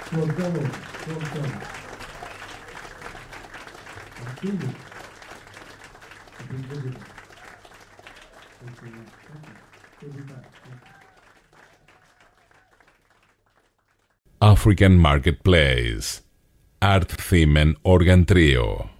Por todo, por todo. Aquello que te interesa. African Marketplace, Art Theme and Organ Trio.